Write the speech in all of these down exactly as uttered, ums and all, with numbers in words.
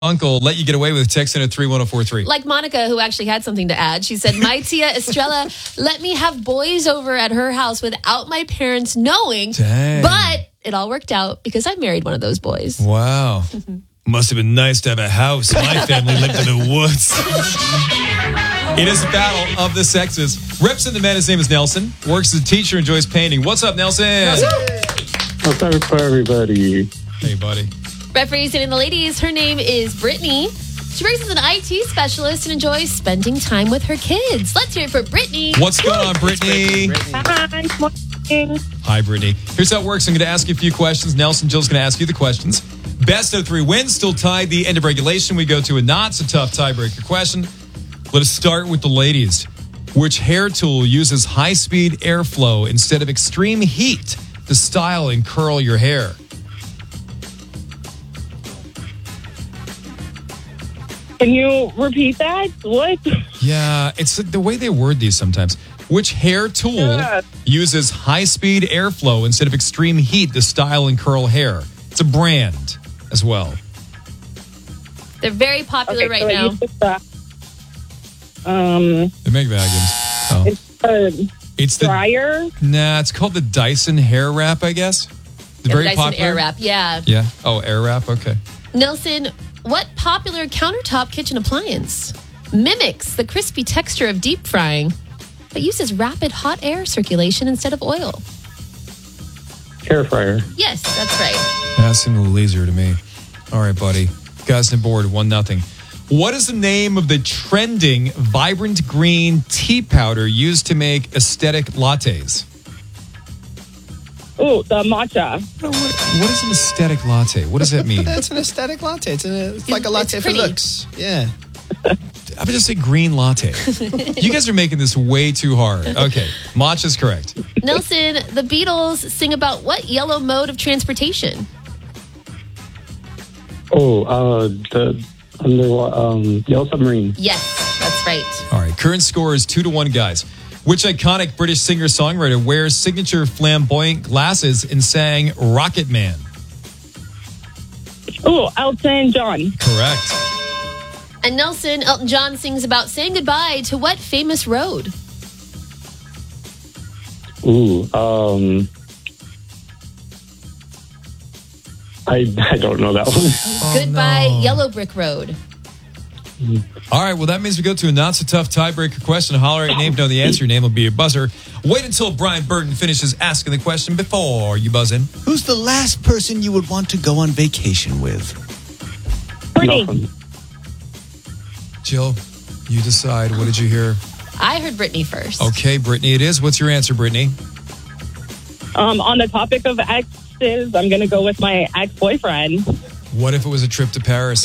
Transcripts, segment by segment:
uncle let you get away with texting at three one zero four three. Like Monica, who actually had something to add. She said, my tia Estrella let me have boys over at her house without my parents knowing. Dang. But it all worked out because I married one of those boys. Wow. Must have been nice to have a house. My family lived in the woods. It is a battle of the sexes. Reps in the man. His name is Nelson. Works as a teacher, enjoys painting. What's up, Nelson? What's up for everybody? Hey, buddy. Representing the ladies, her name is Brittany. She works as an I T specialist and enjoys spending time with her kids. Let's hear it for Brittany. What's going on, Brittany? Hi, morning. Hi, Brittany. Here's how it works. I'm going to ask you a few questions. Nelson, Jill's going to ask you the questions. Best of three wins, still tied the end of regulation. We go to a not so tough tiebreaker question. Let us start with the ladies. Which hair tool uses high-speed airflow instead of extreme heat to style and curl your hair? Can you repeat that? What? Yeah, it's the way they word these sometimes. Which hair tool Yeah. uses high-speed airflow instead of extreme heat to style and curl hair? It's a brand as well. They're very popular Okay, right so it now. uses the, um, They make vacuums. Oh. it's a It's the dryer. Nah, it's called the Dyson Hair Wrap, I guess. It's Yeah, very Dyson popular. Airwrap, yeah. Yeah. Oh, Air Wrap. Okay. Nelson, what popular countertop kitchen appliance mimics the crispy texture of deep frying, but uses rapid hot air circulation instead of oil? Hair fryer. Yes, that's right. That seemed a little easier to me. All right, buddy. Guys on board, one nothing. What is the name of the trending vibrant green tea powder used to make aesthetic lattes? Ooh, the matcha. What, what is an aesthetic latte? What does that mean? That's an aesthetic latte. It's, a, it's like a latte for pretty. looks. Yeah. I would just say green latte. You guys are making this way too hard. Okay, matcha's correct. Nelson, the Beatles sing about what yellow mode of transportation? Oh, uh, the under um, Yellow Submarine. Yes, that's right. All right, current score is two to one, guys. Which iconic British singer-songwriter wears signature flamboyant glasses and sang Rocket Man? Ooh, Elton John. Correct. And Nelson, Elton John sings about saying goodbye to what famous road? Ooh, um, I I don't know that one. Goodbye, no. Yellow Brick Road. All right, well, that means we go to a not-so-tough tiebreaker question. Holler at your name, know the answer. Your name will be your buzzer. Wait until Brian Burton finishes asking the question before you buzz in. Who's the last person you would want to go on vacation with? Brittany. Nothing. Jill, you decide. What did you hear? I heard Brittany first. Okay, Brittany, it is. What's your answer, Brittany? Um, on the topic of exes, I'm going to go with my ex-boyfriend. What if it was a trip to Paris?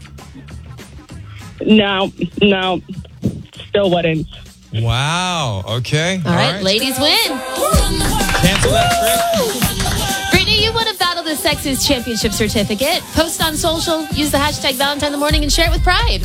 No, no, still wouldn't. Wow. Okay. All right, ladies win. Cancel that trip. Brittany, you won a Battle of the Sexes Championship certificate. Post on social, use the hashtag Valentine in the Morning, and share it with pride.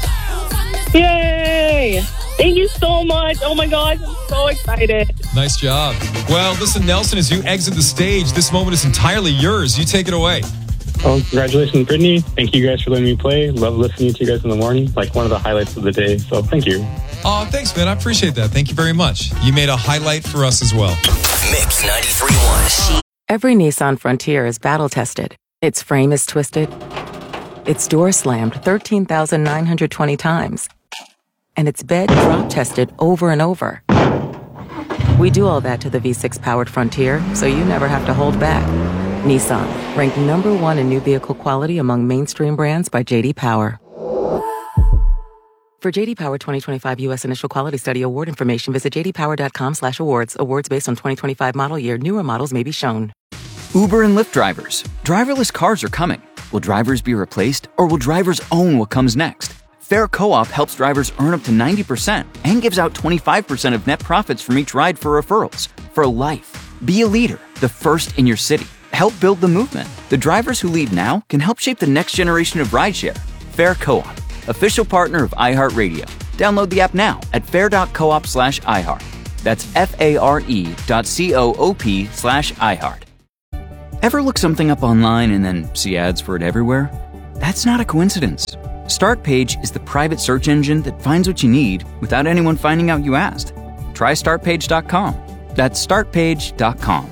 Yay! Thank you so much. Oh my gosh, I'm so excited. Nice job. Well, listen, Nelson, as you exit the stage, this moment is entirely yours. You take it away. Oh, congratulations, Brittany. Thank you guys for letting me play. Love listening to you guys in the morning. Like one of the highlights of the day. So thank you. Oh, thanks, man. I appreciate that. Thank you very much. You made a highlight for us as well. Mix ninety-three point one. Every Nissan Frontier is battle-tested. Its frame is twisted. Its door slammed thirteen thousand nine hundred twenty times. And its bed drop-tested over and over. We do all that to the V six powered Frontier, so you never have to hold back. Nissan, ranked number one in new vehicle quality among mainstream brands by J D Power. For J D Power twenty twenty-five U S Initial Quality Study award information, visit j d power dot com slash awards. Awards based on twenty twenty-five model year. Newer models may be shown. Uber and Lyft drivers. Driverless cars are coming. Will drivers be replaced, or will drivers own what comes next? Fair Co-op helps drivers earn up to ninety percent and gives out twenty-five percent of net profits from each ride for referrals. For life. Be a leader, the first in your city. Help build the movement. The drivers who lead now can help shape the next generation of rideshare. Fair Co-op, official partner of iHeartRadio. Download the app now at fair.coop slash iHeart. That's F-A-R-E dot C-O-O-P slash iHeart. Ever look something up online and then see ads for it everywhere? That's not a coincidence. Startpage is the private search engine that finds what you need without anyone finding out you asked. Try start page dot com. That's start page dot com.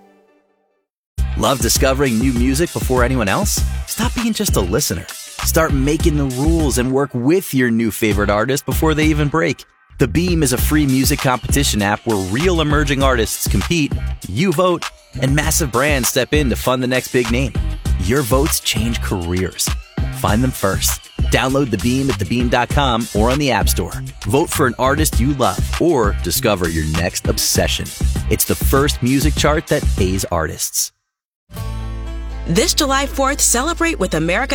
Love discovering new music before anyone else? Stop being just a listener. Start making the rules and work with your new favorite artist before they even break. The Beam is a free music competition app where real emerging artists compete, you vote, and massive brands step in to fund the next big name. Your votes change careers. Find them first. Download The Beam at the beam dot com or on the App Store. Vote for an artist you love or discover your next obsession. It's the first music chart that pays artists. This July fourth, celebrate with America